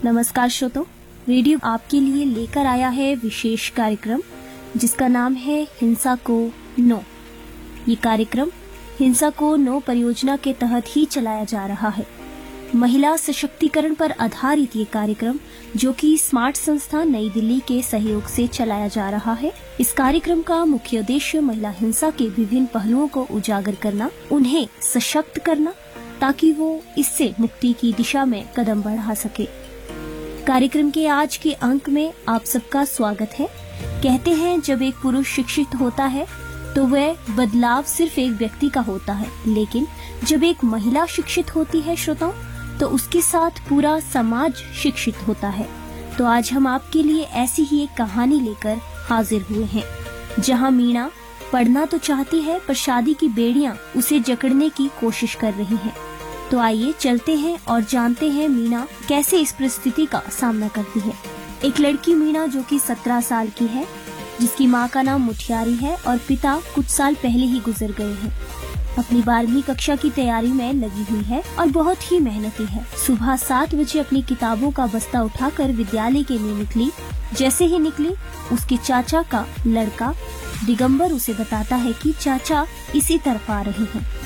नमस्कार श्रोतो, रेडियो आपके लिए लेकर आया है विशेष कार्यक्रम जिसका नाम है हिंसा को नो। ये कार्यक्रम हिंसा को नो परियोजना के तहत ही चलाया जा रहा है। महिला सशक्तिकरण पर आधारित ये कार्यक्रम जो कि स्मार्ट संस्था नई दिल्ली के सहयोग से चलाया जा रहा है। इस कार्यक्रम का मुख्य उद्देश्य महिला हिंसा के विभिन्न पहलुओं को उजागर करना, उन्हें सशक्त करना ताकि वो इससे मुक्ति की दिशा में कदम बढ़ा सके। कार्यक्रम के आज के अंक में आप सबका स्वागत है। कहते हैं जब एक पुरुष शिक्षित होता है तो वह बदलाव सिर्फ एक व्यक्ति का होता है, लेकिन जब एक महिला शिक्षित होती है श्रोताओं तो उसके साथ पूरा समाज शिक्षित होता है। तो आज हम आपके लिए ऐसी ही एक कहानी लेकर हाजिर हुए हैं, जहां मीना पढ़ना तो चाहती है पर शादी की बेड़ियां उसे जकड़ने की कोशिश कर रही हैं। तो आइए चलते हैं और जानते हैं मीना कैसे इस परिस्थिति का सामना करती है। एक लड़की मीना जो कि 17 साल की है, जिसकी माँ का नाम मुठियारी है और पिता कुछ साल पहले ही गुजर गए हैं। अपनी 12वीं कक्षा की तैयारी में लगी हुई है और बहुत ही मेहनती है। सुबह 7 बजे अपनी किताबों का बस्ता उठाकर विद्यालय के लिए निकली। जैसे ही निकली उसके चाचा का लड़का दिगंबर उसे बताता है कि चाचा इसी तरफ आ रहे हैं।